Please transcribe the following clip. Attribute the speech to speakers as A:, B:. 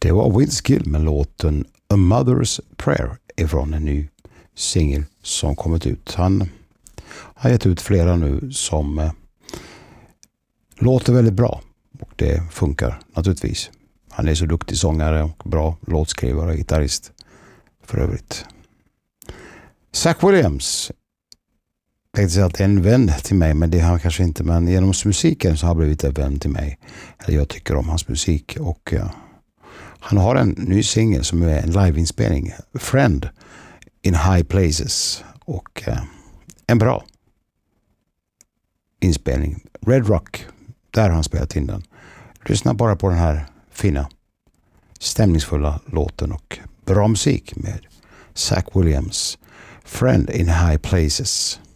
A: Det var Wizkill med låten A Mother's Prayer ifrån en ny singel som kommit ut. Han har gett ut flera nu som låter väldigt bra och det funkar naturligtvis. Han är så duktig sångare och bra låtskrivare och gitarrist för övrigt. Zach Williams, jag tänkte säga att det är en vän till mig, men det har han kanske inte, men genom musiken så har han blivit en vän till mig. Jag tycker om hans musik och han har en ny singel som är en liveinspelning, Friend in High Places, och en bra inspelning. Red Rock, där har han spelat in den. Lyssna bara på den här fina, stämningsfulla låten och bra musik med Zach Williams, Friend in High Places.